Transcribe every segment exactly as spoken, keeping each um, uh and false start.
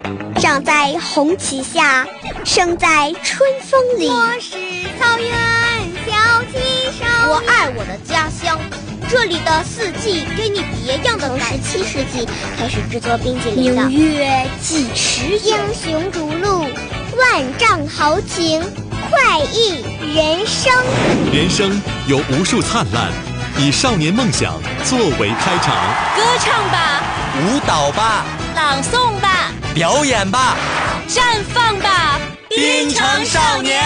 长在红旗下，生在春风里。 我是草原小旗少年， 我爱我的家乡，这里的四季给你别样的感觉。 从十七世纪开始制作冰淇淋的。 明月几时有？ 英雄逐鹿，万丈豪情，快意人生。 人生有无数灿烂，以少年梦想作为开场。 歌唱吧， 舞蹈吧， 朗诵吧， 表演吧， 绽放吧， 滨城少年。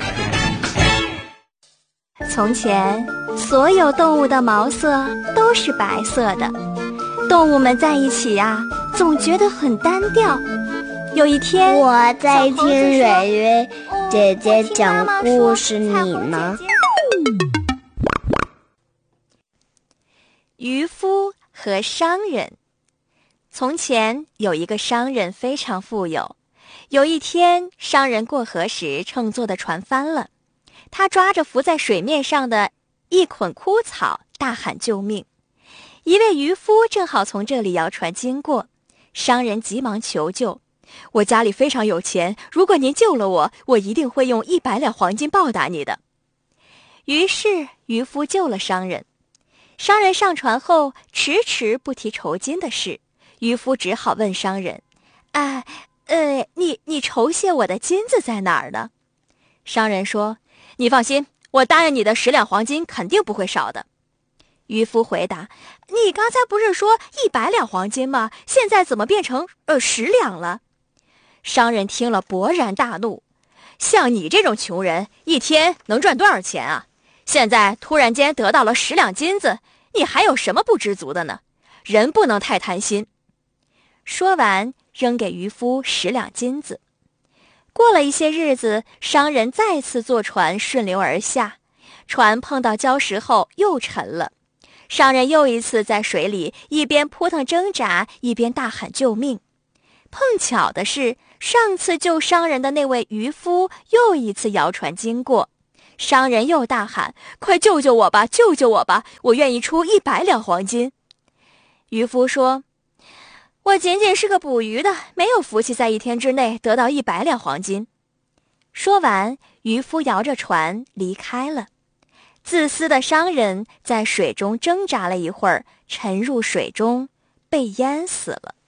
从前，所有动物的毛色都是白色的，动物们在一起啊，总觉得很单调。有一天， 我在听蕊蕊姐姐讲故事，你呢？ 渔夫和商人。从前有一个商人非常富有，有一天商人过河时乘坐的船翻了，他抓着浮在水面上的一捆枯草大喊救命。一位渔夫正好从这里摇船经过，商人急忙求救，我家里非常有钱，如果您救了我，我一定会用一百两黄金报答你的。于是渔夫救了商人。商人上船后迟迟不提酬金的事，渔夫只好问商人：啊，呃，你你酬谢我的金子在哪儿呢？商人说：你放心，我答应你的十两黄金肯定不会少的。渔夫回答：你刚才不是说一百两黄金吗？现在怎么变成呃十两了？商人听了勃然大怒，像你这种穷人，一天能赚多少钱啊？现在突然间得到了十两金子，你还有什么不知足的呢？人不能太贪心。说完，扔给渔夫十两金子。过了一些日子，商人再次坐船顺流而下，船碰到礁石后又沉了。商人又一次在水里一边扑腾挣扎，一边大喊救命。碰巧的是，上次救商人的那位渔夫又一次摇船经过，商人又大喊：快救救我吧，救救我吧，我愿意出一百两黄金。渔夫说：我仅仅是个捕鱼的，没有福气在一天之内得到一百两黄金。说完，渔夫摇着船离开了。自私的商人在水中挣扎了一会儿，沉入水中，被淹死了。